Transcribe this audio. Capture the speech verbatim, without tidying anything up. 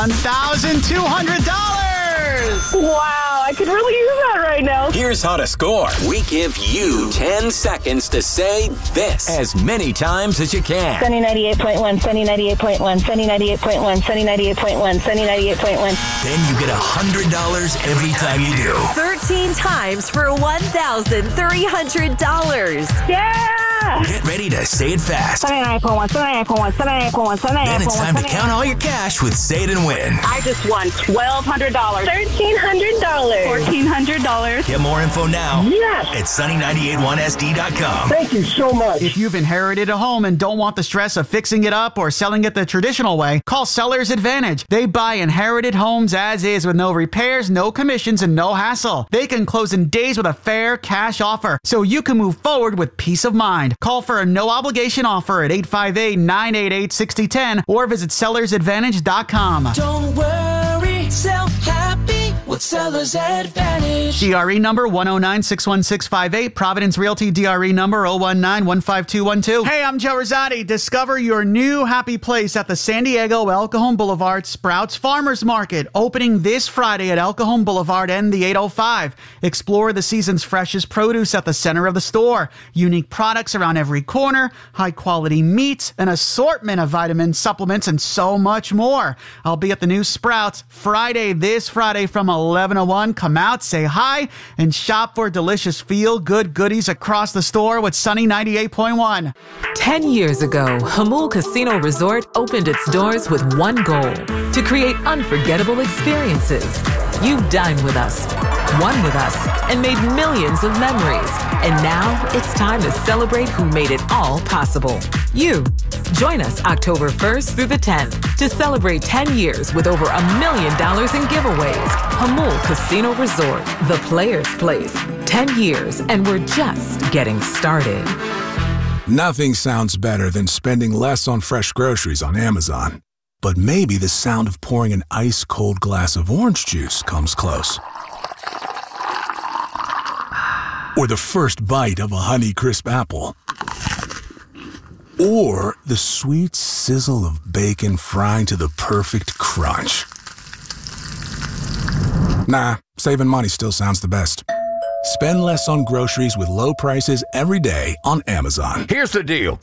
one thousand two hundred dollars. Wow, I could really use that right now. Here's how to score. We give you ten seconds to say this as many times as you can. Sunny ninety-eight point one, Sunny ninety-eight point one, Sunny ninety-eight point one, Sunny ninety-eight point one, Sunny ninety-eight point one. Then you get one hundred dollars every time you do. thirteen times for one thousand three hundred dollars. Yeah! Get ready to say it fast. Sunny ninety-eight point one, Sunny ninety-eight point one, Sunny ninety-eight point one, Sunny ninety-eight Then point one. it's time to count all your cash with Say It and Win. I just won twelve hundred dollars. thirteen hundred dollars. fourteen hundred dollars. Get more info now Yes. at sunny ninety-eight one S D dot com. Thank you so much. If you've inherited a home and don't want the stress of fixing it up or selling it the traditional way, call Seller's Advantage. They buy inherited homes as is with no repairs, no commissions, and no hassle. They can close in days with a fair cash offer, so you can move forward with peace of mind. Call for a no-obligation offer at eight five eight, nine eight eight, six zero one zero or visit sellers advantage dot com. Don't worry, sell happy with Seller's Advantage. D R E number one oh nine six one six five eight, Providence Realty D R E number oh one nine one five two one two. Hey, I'm Joe Rosati. Discover your new happy place at the San Diego El Cajon Boulevard Sprouts Farmers Market, opening this Friday at El Cajon Boulevard and the eight oh five. Explore the season's freshest produce at the center of the store, unique products around every corner, high-quality meats, an assortment of vitamins, supplements, and so much more. I'll be at the new Sprouts Friday, this Friday from eleven oh one. Come out, say hi, and shop for delicious feel-good goodies across the store with Sunny ninety-eight point one. Ten years ago, Hamul Casino Resort opened its doors with one goal: to create unforgettable experiences. You've dined with us, won with us, and made millions of memories. And now it's time to celebrate who made it all possible. You. Join us October first through the tenth to celebrate ten years with over a million dollars in giveaways. Hamul Casino Resort, the player's place. ten years, and we're just getting started. Nothing sounds better than spending less on fresh groceries on Amazon. But maybe the sound of pouring an ice-cold glass of orange juice comes close. Or the first bite of a Honeycrisp apple. Or the sweet sizzle of bacon frying to the perfect crunch. Nah, saving money still sounds the best. Spend less on groceries with low prices every day on Amazon. Here's the deal.